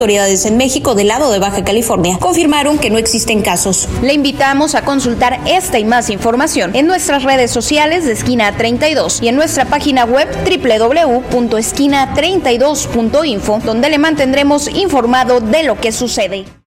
Autoridades en México del lado de Baja California confirmaron que no existen casos. Le invitamos a consultar esta y más información en nuestras redes sociales de Esquina 32 y en nuestra página web www.esquina32.info, donde le mantendremos informado de lo que sucede.